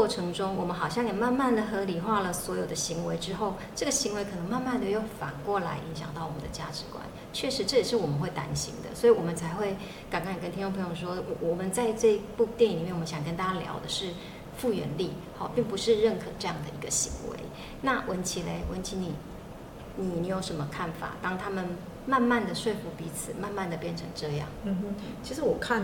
程中，我们好像也慢慢的合理化了所有的行为之后，这个行为可能慢慢的又反过来影响到我们的价值观。确实，这也是我们会担心的，所以我们才会刚刚也跟听众朋友说，我们在这部电影里面，我们想跟大家聊的是复原力，好，并不是认可这样的一个行为。那文琪嘞，文琪你有什么看法？当他们慢慢的说服彼此，慢慢的变成这样。 其实我看